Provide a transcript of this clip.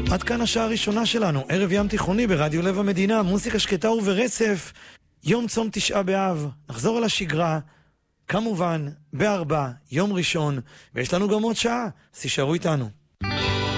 עד כאן השעה הראשונה שלנו, ערב ים תיכוני ברדיו לב המדינה, מוזיקה שקטה וברצף, יום צום תשעה באב, נחזור על השגרה, כמובן, ב4, יום ראשון, ויש לנו גם עוד שעה, תישארו איתנו.